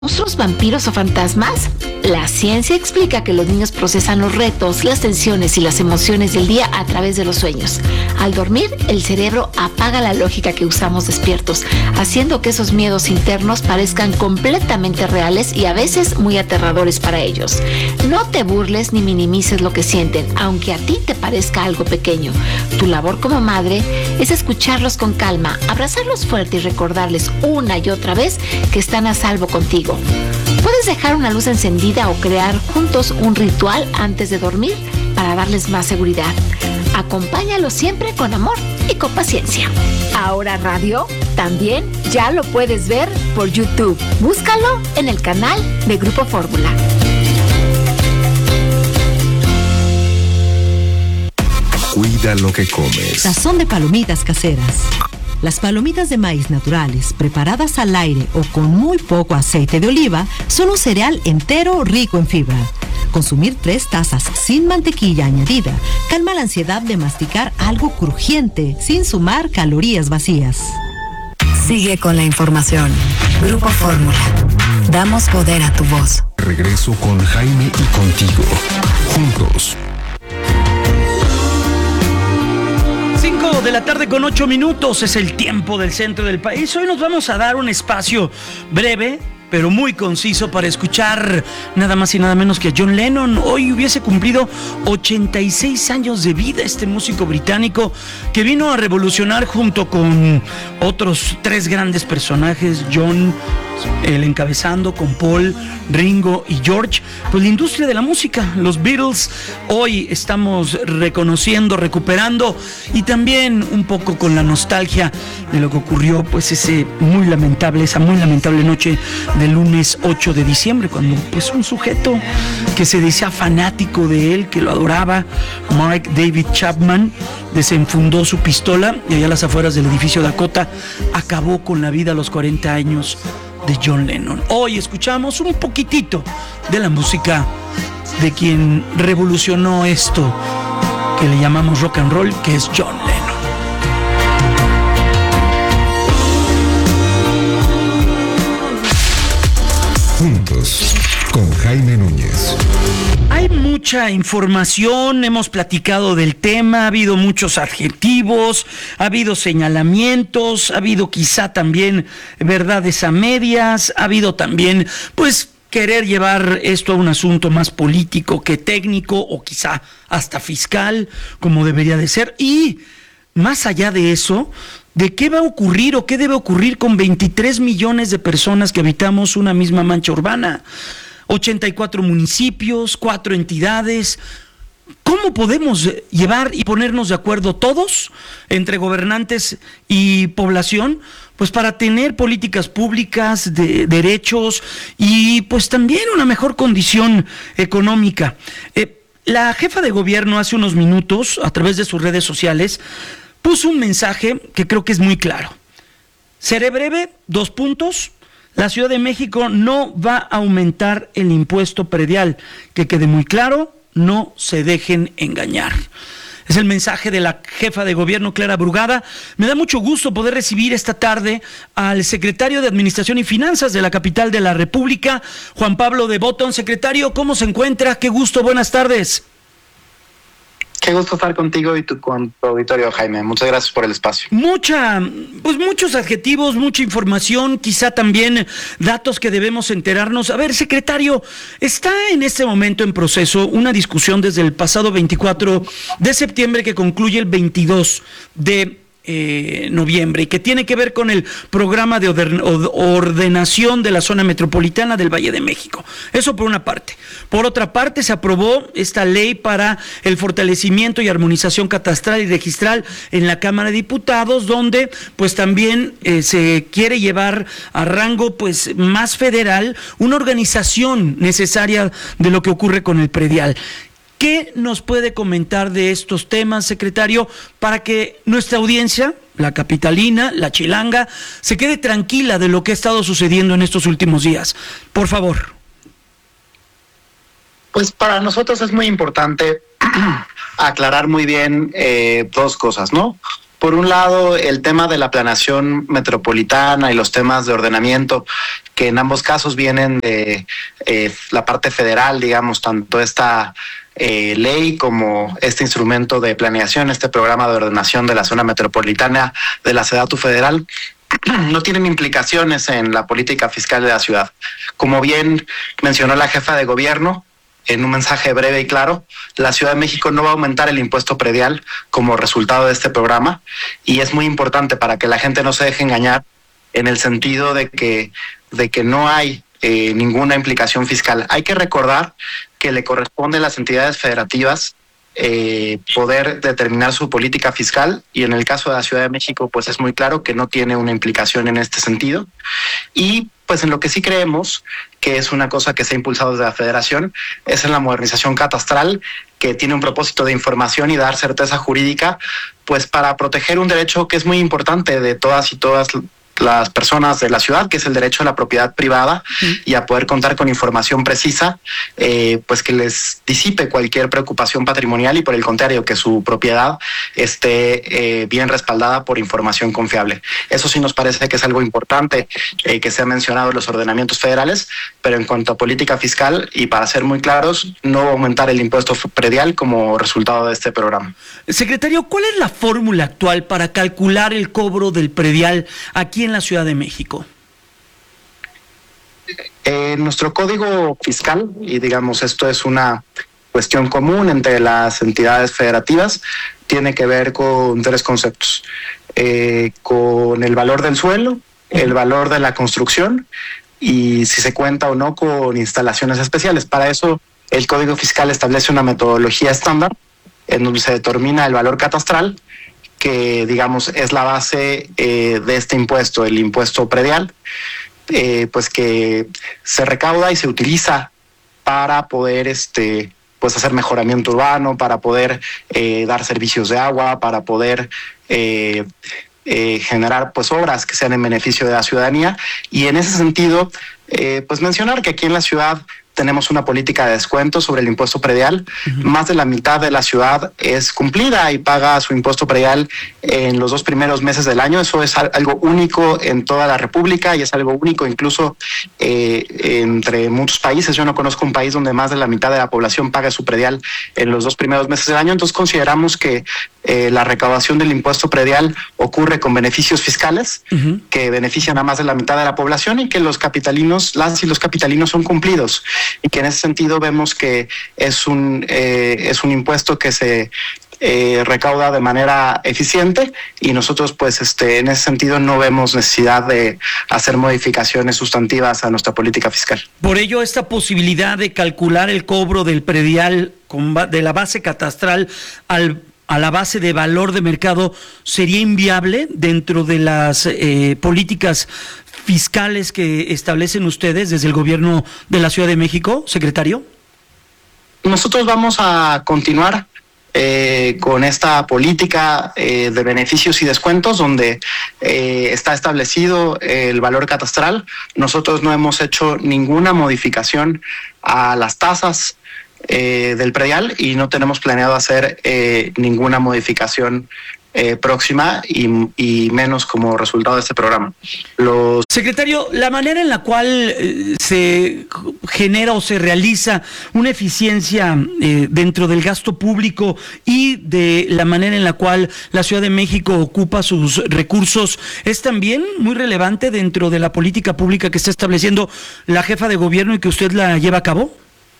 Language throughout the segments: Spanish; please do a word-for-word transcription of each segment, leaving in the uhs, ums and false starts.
¿Monstruos, vampiros o fantasmas? La ciencia explica que los niños procesan los retos, las tensiones y las emociones del día a través de los sueños. Al dormir, el cerebro apaga la lógica que usamos despiertos, haciendo que esos miedos internos parezcan completamente reales y a veces muy aterradores para ellos. No te burles ni minimices lo que sienten, aunque a ti te parezca algo pequeño. Tu labor como madre es escucharlos con calma, abrazarlos fuerte y recordarles una y otra vez que están a salvo contigo. Puedes dejar una luz encendida o crear juntos un ritual antes de dormir para darles más seguridad. Acompáñalos siempre con amor y con paciencia. Ahora Radio también ya lo puedes ver por YouTube. Búscalo en el canal de Grupo Fórmula. Cuida lo que comes. Sazón de palomitas caseras. Las palomitas de maíz naturales, preparadas al aire o con muy poco aceite de oliva, son un cereal entero rico en fibra. Consumir tres tazas sin mantequilla añadida calma la ansiedad de masticar algo crujiente sin sumar calorías vacías. Sigue con la información. Grupo Fórmula. Damos poder a tu voz. Regreso con Jaime y contigo. Juntos. cinco de la tarde con ocho minutos es el tiempo del centro del país. Hoy nos vamos a dar un espacio breve, pero muy conciso para escuchar nada más y nada menos que a John Lennon. Hoy hubiese cumplido ochenta y seis años de vida este músico británico que vino a revolucionar junto con otros tres grandes personajes, John, el encabezando con Paul, Ringo y George, pues la industria de la música, los Beatles. Hoy estamos reconociendo, recuperando y también un poco con la nostalgia de lo que ocurrió, pues ese muy lamentable, esa muy lamentable noche del lunes ocho de diciembre, cuando pues un sujeto que se decía fanático de él, que lo adoraba, Mark David Chapman, desenfundó su pistola y allá a las afueras del edificio Dakota acabó con la vida a los cuarenta años de John Lennon. Hoy escuchamos un poquitito de la música de quien revolucionó esto que le llamamos rock and roll, que es John Lennon. Juntos con Jaime Núñez. Hay mucha información, hemos platicado del tema, ha habido muchos adjetivos, ha habido señalamientos, ha habido quizá también verdades a medias, ha habido también, pues, querer llevar esto a un asunto más político que técnico o quizá hasta fiscal, como debería de ser. Y más allá de eso, ¿de qué va a ocurrir o qué debe ocurrir con veintitrés millones de personas que habitamos una misma mancha urbana? ochenta y cuatro municipios, cuatro entidades. ¿Cómo podemos llevar y ponernos de acuerdo todos, entre gobernantes y población, pues para tener políticas públicas de derechos y pues también una mejor condición económica? Eh, la jefa de gobierno hace unos minutos, a través de sus redes sociales, puso un mensaje que creo que es muy claro. Seré breve, dos puntos. La Ciudad de México no va a aumentar el impuesto predial. Que quede muy claro, no se dejen engañar. Es el mensaje de la jefa de gobierno, Clara Brugada. Me da mucho gusto poder recibir esta tarde al secretario de Administración y Finanzas de la capital de la República, Juan Pablo de Botton. Secretario, ¿cómo se encuentra? Qué gusto, buenas tardes. Qué gusto estar contigo y tu, con tu auditorio, Jaime. Muchas gracias por el espacio. Mucha, pues muchos adjetivos, mucha información, quizá también datos que debemos enterarnos. A ver, secretario, está en este momento en proceso una discusión desde el pasado veinticuatro de septiembre que concluye el veintidós de Eh, noviembre y que tiene que ver con el programa de ordenación de la zona metropolitana del Valle de México. Eso por una parte. Por otra parte, se aprobó esta ley para el fortalecimiento y armonización catastral y registral en la Cámara de Diputados, donde pues también eh, se quiere llevar a rango pues más federal una organización necesaria de lo que ocurre con el predial. ¿Qué nos puede comentar de estos temas, secretario, para que nuestra audiencia, la capitalina, la chilanga, se quede tranquila de lo que ha estado sucediendo en estos últimos días? Por favor. Pues para nosotros es muy importante aclarar muy bien eh, dos cosas, ¿no? Por un lado, el tema de la planeación metropolitana y los temas de ordenamiento, que que en ambos casos vienen de eh, la parte federal, digamos, tanto esta eh, ley como este instrumento de planeación, este programa de ordenación de la zona metropolitana de la SEDATU federal, no tienen implicaciones en la política fiscal de la ciudad. Como bien mencionó la jefa de gobierno, en un mensaje breve y claro, la Ciudad de México no va a aumentar el impuesto predial como resultado de este programa, y es muy importante para que la gente no se deje engañar en el sentido de que, de que no hay eh, ninguna implicación fiscal. Hay que recordar que le corresponde a las entidades federativas eh, poder determinar su política fiscal, y en el caso de la Ciudad de México pues es muy claro que no tiene una implicación en este sentido. Y pues en lo que sí creemos que es una cosa que se ha impulsado desde la Federación es en la modernización catastral, que tiene un propósito de información y dar certeza jurídica, pues para proteger un derecho que es muy importante de todas y todas las personas de la ciudad, que es el derecho a la propiedad privada, uh-huh. y a poder contar con información precisa, eh, pues que les disipe cualquier preocupación patrimonial, y por el contrario, que su propiedad esté eh, bien respaldada por información confiable. Eso sí nos parece que es algo importante eh, que se ha mencionado en los ordenamientos federales, pero en cuanto a política fiscal, y para ser muy claros, no aumentar el impuesto predial como resultado de este programa. Secretario, ¿cuál es la fórmula actual para calcular el cobro del predial aquí en la Ciudad de México? Eh, nuestro código fiscal, y digamos esto es una cuestión común entre las entidades federativas, tiene que ver con tres conceptos: eh, con el valor del suelo, el valor de la construcción, y si se cuenta o no con instalaciones especiales. Para eso el código fiscal establece una metodología estándar en donde se determina el valor catastral, que digamos es la base eh, de este impuesto, el impuesto predial, eh, pues que se recauda y se utiliza para poder este pues hacer mejoramiento urbano, para poder eh, dar servicios de agua, para poder eh, eh, generar pues obras que sean en beneficio de la ciudadanía. Y en ese sentido, eh, pues mencionar que aquí en la ciudad tenemos una política de descuento sobre el impuesto predial. Uh-huh. Más de la mitad de la ciudad es cumplida y paga su impuesto predial en los dos primeros meses del año. Eso es algo único en toda la República, y es algo único incluso eh, entre muchos países. Yo no conozco un país donde más de la mitad de la población pague su predial en los dos primeros meses del año. Entonces consideramos que eh, la recaudación del impuesto predial ocurre con beneficios fiscales, uh-huh. que benefician a más de la mitad de la población, y que los capitalinos, las y los capitalinos son cumplidos. Y que en ese sentido vemos que es un eh, es un impuesto que se eh, recauda de manera eficiente, y nosotros pues este en ese sentido no vemos necesidad de hacer modificaciones sustantivas a nuestra política fiscal. Por ello, esta posibilidad de calcular el cobro del predial con ba- de la base catastral al a la base de valor de mercado sería inviable dentro de las eh, políticas fiscales que establecen ustedes desde el gobierno de la Ciudad de México, secretario. Nosotros vamos a continuar eh, con esta política eh, de beneficios y descuentos, donde eh, está establecido el valor catastral. Nosotros no hemos hecho ninguna modificación a las tasas eh, del predial, y no tenemos planeado hacer eh, ninguna modificación Eh, próxima, y, y menos como resultado de este programa. Los... Secretario, la manera en la cual eh, se genera o se realiza una eficiencia eh, dentro del gasto público, y de la manera en la cual la Ciudad de México ocupa sus recursos, es también muy relevante dentro de la política pública que está estableciendo la jefa de gobierno y que usted la lleva a cabo.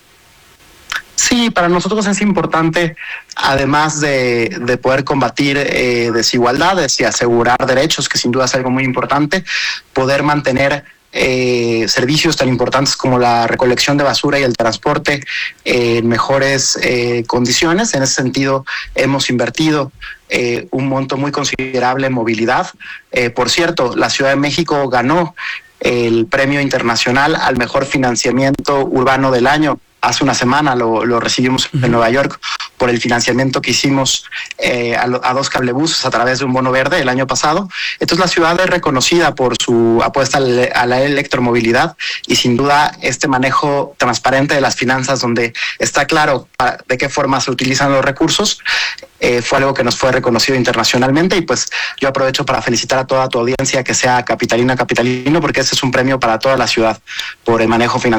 Sí, para nosotros es importante, además de, de poder combatir eh, desigualdades y asegurar derechos, que sin duda es algo muy importante, poder mantener eh, servicios tan importantes como la recolección de basura y el transporte eh, en mejores eh, condiciones. En ese sentido, hemos invertido eh, un monto muy considerable en movilidad. Eh, por cierto, la Ciudad de México ganó el premio internacional al mejor financiamiento urbano del año. Hace una semana lo, lo recibimos en Nueva York por el financiamiento que hicimos eh, a, a dos cablebuses a través de un bono verde el año pasado. Entonces la ciudad es reconocida por su apuesta a la electromovilidad y sin duda este manejo transparente de las finanzas, donde está claro de qué forma se utilizan los recursos, eh, fue algo que nos fue reconocido internacionalmente. Y pues yo aprovecho para felicitar a toda tu audiencia, que sea capitalina, capitalino, porque ese es un premio para toda la ciudad por el manejo financiero